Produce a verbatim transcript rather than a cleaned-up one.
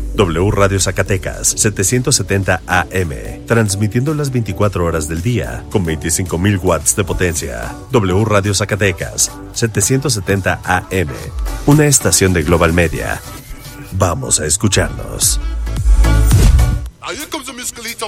W Radio Zacatecas, setecientos setenta A M, transmitiendo las veinticuatro horas del día con veinticinco mil watts de potencia. W Radio Zacatecas, setecientos setenta A M, una estación de Global Media. Vamos a escucharnos. Here comes the musculator